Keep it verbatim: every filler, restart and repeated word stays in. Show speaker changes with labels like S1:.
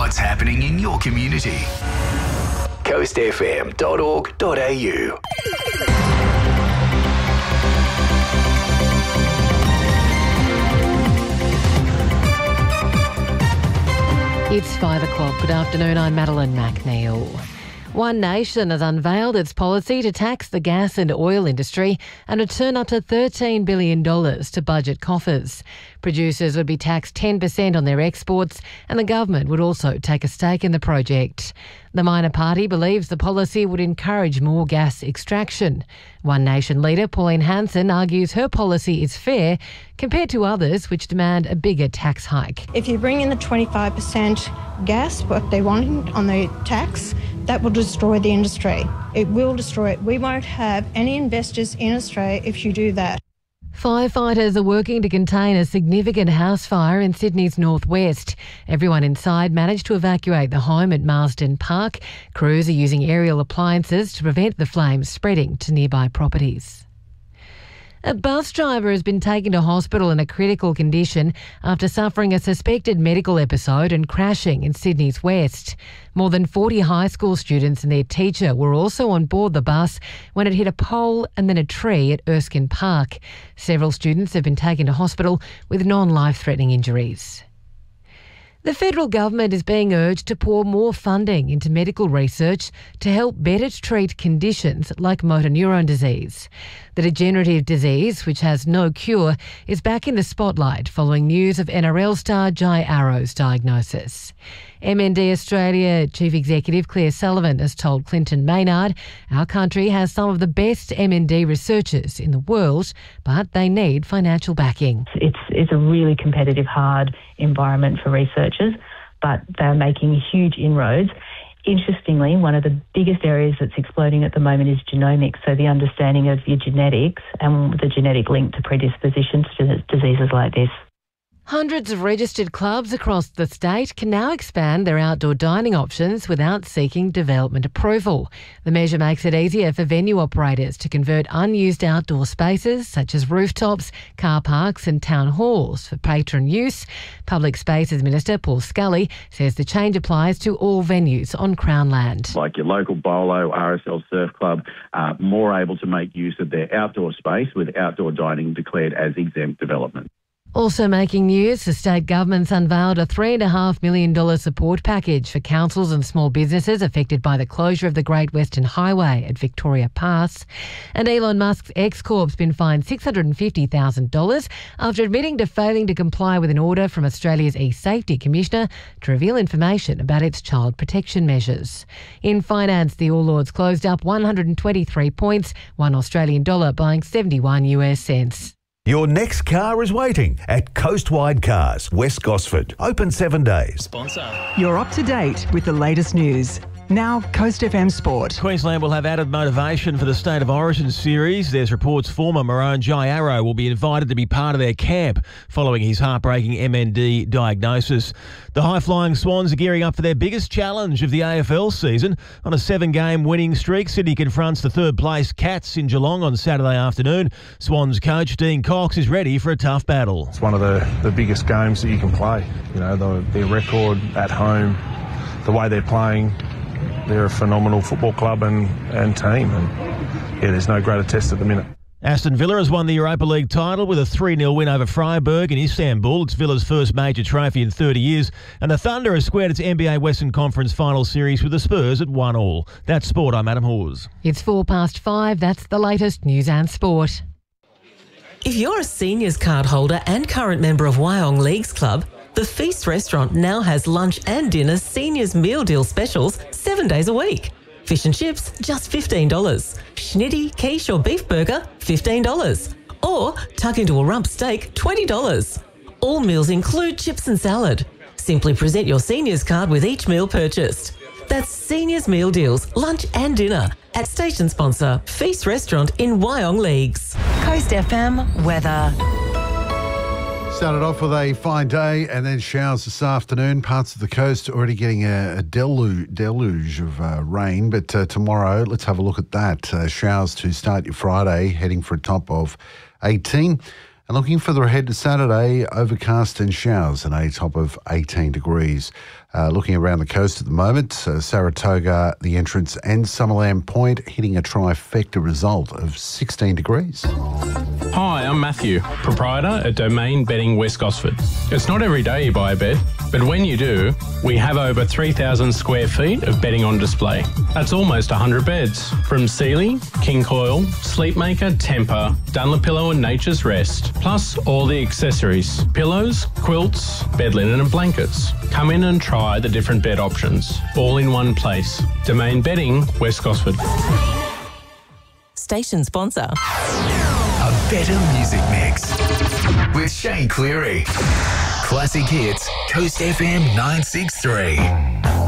S1: what's happening in your community. coast f m dot org dot a u.
S2: It's five o'clock. Good afternoon, I'm Madeline McNeil. One Nation has unveiled its policy to tax the gas and oil industry and return up to thirteen billion dollars to budget coffers. Producers would be taxed ten percent on their exports, and the government would also take a stake in the project. The minor party believes the policy would encourage more gas extraction. One Nation leader Pauline Hanson argues her policy is fair compared to others which demand a bigger tax hike.
S3: If you bring in the twenty-five percent gas, what they want on the tax, that will destroy the industry. It will destroy it. We won't have any investors in Australia if you do that.
S2: Firefighters are working to contain a significant house fire in Sydney's northwest. Everyone inside managed to evacuate the home at Marsden Park. Crews are using aerial appliances to prevent the flames spreading to nearby properties. A bus driver has been taken to hospital in a critical condition after suffering a suspected medical episode and crashing in Sydney's west. More than forty high school students and their teacher were also on board the bus when it hit a pole and then a tree at Erskine Park. Several students have been taken to hospital with non-life-threatening injuries. The federal government is being urged to pour more funding into medical research to help better treat conditions like motor neurone disease. The degenerative disease, which has no cure, is back in the spotlight following news of N R L star Jai Arrow's diagnosis. M N D Australia Chief Executive Claire Sullivan has told Clinton Maynard, our country has some of the best M N D researchers in the world, but they need financial backing.
S4: It's, it's a really competitive, hard environment for researchers, but they're making huge inroads. Interestingly, one of the biggest areas that's exploding at the moment is genomics, so the understanding of your genetics and the genetic link to predispositions to diseases like this.
S2: Hundreds of registered clubs across the state can now expand their outdoor dining options without seeking development approval. The measure makes it easier for venue operators to convert unused outdoor spaces such as rooftops, car parks and town halls for patron use. Public Spaces Minister Paul Scully says the change applies to all venues on Crown land.
S5: Like your local bolo, R S L Surf Club, are more able to make use of their outdoor space with outdoor dining declared as exempt development.
S2: Also making news, the state government's unveiled a three point five million dollars support package for councils and small businesses affected by the closure of the Great Western Highway at Victoria Pass. And Elon Musk's X-Corp's been fined six hundred fifty thousand dollars after admitting to failing to comply with an order from Australia's e-Safety Commissioner to reveal information about its child protection measures. In finance, the All Ords closed up one hundred twenty-three points, one Australian dollar buying seventy-one US cents.
S6: Your next car is waiting at Coastwide Cars, West Gosford. Open seven days.
S7: Sponsor.
S8: You're up to date with the latest news. Now, Coast F M Sport.
S7: Queensland will have added motivation for the State of Origin series. There's reports former Maroon Jai Arrow will be invited to be part of their camp following his heartbreaking M N D diagnosis. The high-flying Swans are gearing up for their biggest challenge of the A F L season. On a seven-game winning streak, Sydney confronts the third-place Cats in Geelong on Saturday afternoon. Swans coach Dean Cox is ready for a tough battle.
S9: It's one of the, the biggest games that you can play. You know, the, their record at home, the way they're playing. They're a phenomenal football club and, and team, and yeah, there's no greater test at the minute.
S7: Aston Villa has won the Europa League title with a three nil win over Freiburg in Istanbul. It's Villa's first major trophy in thirty years, and the Thunder has squared its N B A Western Conference final series with the Spurs at one all. That's sport. I'm Adam Hawes.
S2: It's four past five. That's the latest news and sport.
S10: If you're a seniors card holder and current member of Wyong Leagues Club, the Feast restaurant now has lunch and dinner seniors meal deal specials seven days a week. Fish and chips, just fifteen dollars. Schnitty, quiche or beef burger, fifteen dollars. Or tuck into a rump steak, twenty dollars. All meals include chips and salad. Simply present your seniors card with each meal purchased. That's seniors meal deals, lunch and dinner at station sponsor Feast Restaurant in Wyong Leagues.
S8: Coast F M weather.
S11: Started off with a fine day and then showers this afternoon. Parts of the coast already getting a, a deluge, deluge of uh, rain. But uh, tomorrow, let's have a look at that. Uh, showers to start your Friday, heading for a top of eighteen. And looking further ahead to Saturday, overcast and showers, an A top of eighteen degrees. Uh, looking around the coast at the moment, uh, Saratoga, the entrance and Summerland Point hitting a trifecta result of sixteen degrees.
S12: Hi, I'm Matthew, proprietor at Domain Bedding West Gosford. It's not every day you buy a bed, but when you do, we have over three thousand square feet of bedding on display. That's almost one hundred beds, from Sealy, King Coil, Sleepmaker, Tempur, Dunlopillow and Nature's Rest, plus all the accessories, pillows, quilts, bed linen and blankets. Come in and try the different bed options, all in one place. Domain Bedding, West Gosford.
S10: Station sponsor.
S1: A better music mix with Shane Cleary. Classic hits, Coast F M nine six three.